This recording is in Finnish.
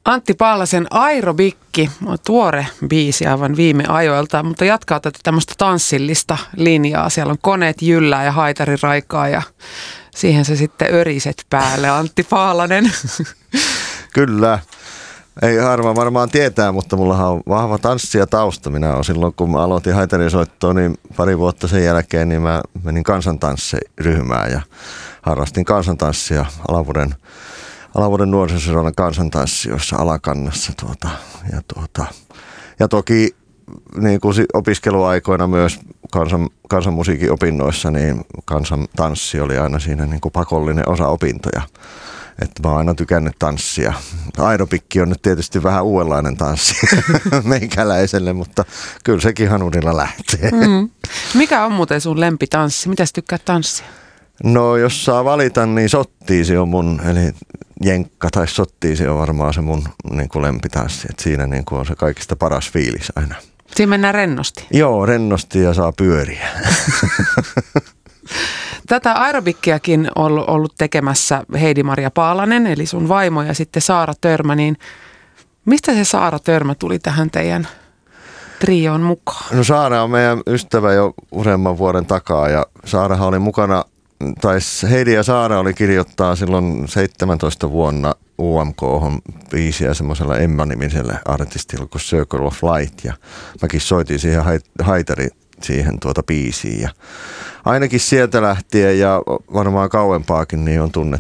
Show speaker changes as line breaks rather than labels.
Antti Paalasen Aerobikki on tuore biisi aivan viime ajoilta, mutta jatkaa tätä tämmöistä tanssillista linjaa. Siellä on koneet jyllää ja haitari raikaa ja siihen se sitten öriset päälle, Antti Paalanen.
Kyllä. Ei harva varmaan tietää, mutta mullahan on vahva tanssija tausta. Minä olen silloin, kun mä aloitin haitarisoittoa, niin pari vuotta sen jälkeen niin mä menin kansantanssiryhmään ja harrastin kansantanssia Alavuuden nuorisoseuraavan kansantanssioissa Alakannassa. Ja toki niin kuin opiskeluaikoina myös kansanmusiikin opinnoissa, niin kansantanssi oli aina siinä niin kuin pakollinen osa opintoja. Että mä oon aina tykännyt tanssia. Aerobikki on nyt tietysti vähän uudenlainen tanssi meikäläiselle, mutta kyllä sekin hanurilla lähtee.
Mikä on muuten sun lempitanssi? Mitä sä tykkäät tanssia?
No jos saa valita, niin sottiisi on mun, eli jenkka tai sottiisi on varmaan se mun niin kuin lempitanssi. Et siinä niin kuin on se kaikista paras fiilis aina.
Siinä mennään rennosti.
Joo, rennosti ja saa pyöriä.
Tätä aerobikkiakin on ollut tekemässä Heidi-Maria Paalanen, eli sun vaimo ja sitten Saara Törmä. Niin mistä se Saara Törmä tuli tähän teidän trioon mukaan?
No Saara on meidän ystävä jo useamman vuoden takaa ja Saarahan oli mukana, tai Heidi ja Saara oli kirjoittaa silloin 17 vuonna UMK:hon biisiä semmoisella Emma-nimiselle artistilla kuin Circle of Light ja mäkin soitin siihen haitari siihen biisiin ja ainakin sieltä lähtien ja varmaan kauempaakin niin on